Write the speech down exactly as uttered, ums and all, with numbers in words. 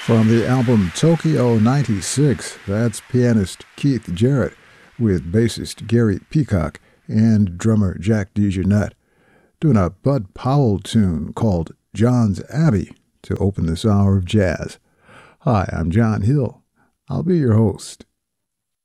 From the album Tokyo ninety-six, that's pianist Keith Jarrett with bassist Gary Peacock and drummer Jack DeJohnette doing a Bud Powell tune called John's Abbey to open this hour of jazz. Hi, I'm John Hill. I'll be your host.